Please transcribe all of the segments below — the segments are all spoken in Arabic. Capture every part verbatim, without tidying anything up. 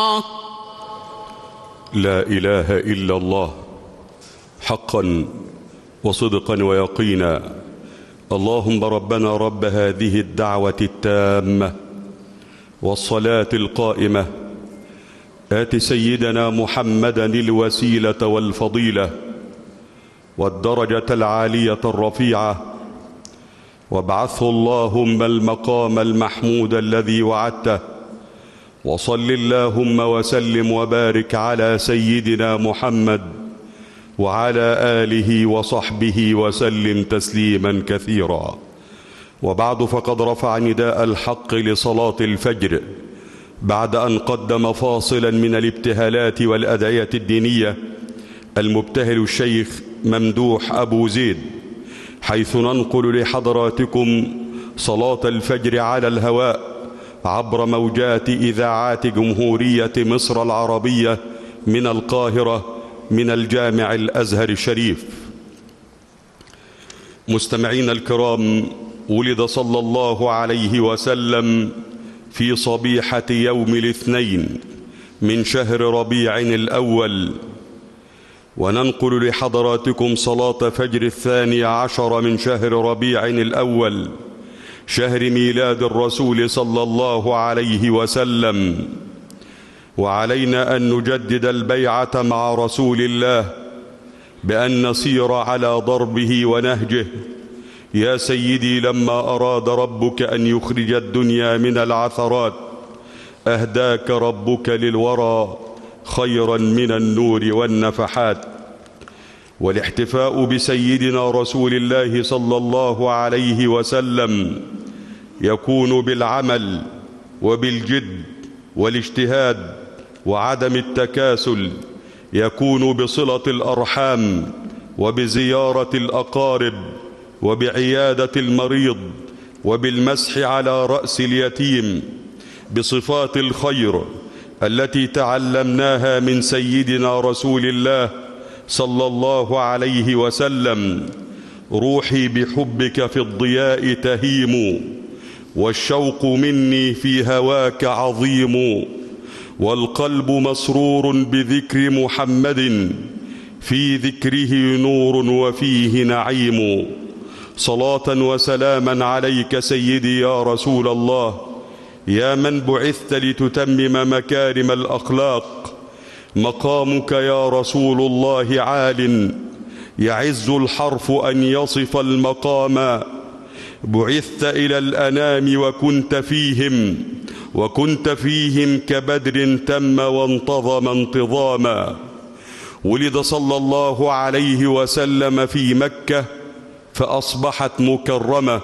لا إله إلا الله حقا وصدقا ويقينا. اللهم ربنا رب هذه الدعوة التامة والصلاة القائمة آت سيدنا محمدا الوسيلة والفضيلة والدرجة العالية الرفيعة، وابعثه اللهم المقام المحمود الذي وعدته، وصل اللهم وسلم وبارك على سيدنا محمد وعلى آله وصحبه وسلم تسليما كثيرا. وبعد، فقد رفع نداء الحق لصلاة الفجر بعد أن قدم فاصلا من الابتهالات والأدعية الدينية المبتهل الشيخ ممدوح أبو زيد، حيث ننقل لحضراتكم صلاة الفجر على الهواء عبر موجات إذاعات جمهورية مصر العربية من القاهرة من الجامع الأزهر الشريف. مستمعين الكرام، ولد صلى الله عليه وسلم في صبيحة يوم الاثنين من شهر ربيع الأول، وننقل لحضراتكم صلاة فجر الثاني عشر من شهر ربيع الأول شهر ميلاد الرسول صلى الله عليه وسلم. وعلينا أن نجدد البيعة مع رسول الله بأن نسير على ضربه ونهجه. يا سيدي، لما أراد ربك أن يخرج الدنيا من العثرات أهداك ربك للورى خيرا من النور والنفحات. والاحتفاء بسيدنا رسول الله صلى الله عليه وسلم يكون بالعمل وبالجد والاجتهاد وعدم التكاسل، يكون بصلة الأرحام وبزيارة الأقارب وبعيادة المريض وبالمسح على رأس اليتيم، بصفات الخير التي تعلمناها من سيدنا رسول الله صلى الله عليه وسلم. روحي بحبك في الضياء تهيم، والشوق مني في هواك عظيم، والقلب مسرور بذكر محمد، في ذكره نور وفيه نعيم. صلاة وسلاما عليك سيدي يا رسول الله، يا من بعثت لتتمم مكارم الأخلاق. مقامك يا رسول الله عال، يعز الحرف أن يصف المقام. بعثت إلى الأنام وكنت فيهم، وكنت فيهم كبدر تم وانتظم انتظاما. ولد صلى الله عليه وسلم في مكة فأصبحت مكرمة،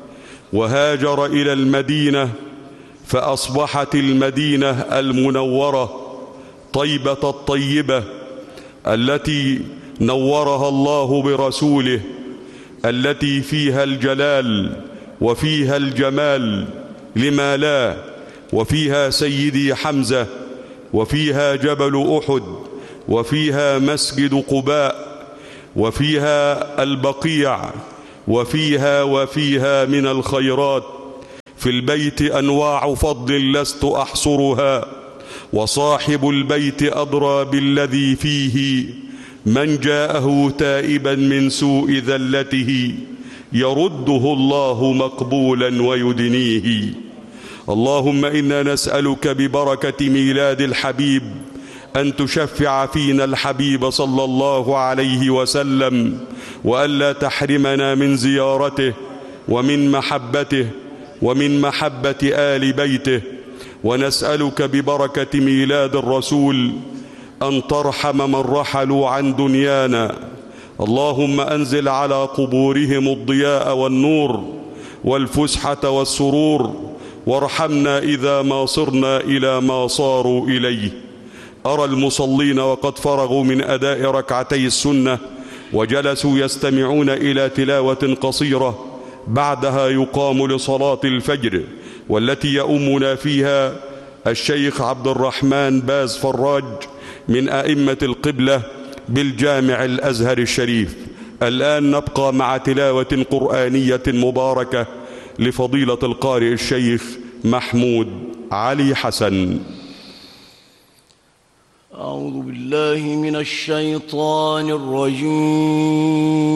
وهاجر إلى المدينة فأصبحت المدينة المنورة طيبة الطيبة التي نورها الله برسوله، التي فيها الجلال وفيها الجمال، لما لا، وفيها سيدي حمزة، وفيها جبل أحد، وفيها مسجد قباء، وفيها البقيع، وفيها وفيها من الخيرات. في البيت أنواع فضل لست أحصرها، وصاحب البيت أدرى بالذي فيه. من جاءه تائبا من سوء ذلته يرده الله مقبولا ويدنيه. اللهم إنا نسألك ببركة ميلاد الحبيب أن تشفع فينا الحبيب صلى الله عليه وسلم، وألا تحرمنا من زيارته ومن محبته ومن محبة آل بيته. ونسألك ببركة ميلاد الرسول أن ترحم من رحلوا عن دنيانا. اللهم أنزل على قبورهم الضياء والنور والفسحة والسرور، وارحمنا إذا ما صرنا إلى ما صاروا إليه. أرى المصلين وقد فرغوا من أداء ركعتي السنة وجلسوا يستمعون إلى تلاوة قصيرة، بعدها يقام لصلاة الفجر، والتي يؤمنا فيها الشيخ عبد الرحمن باز فراج من أئمة القبلة بالجامع الأزهر الشريف. الآن نبقى مع تلاوة قرآنية مباركة لفضيلة القارئ الشيخ محمود علي حسن. أعوذ بالله من الشيطان الرجيم.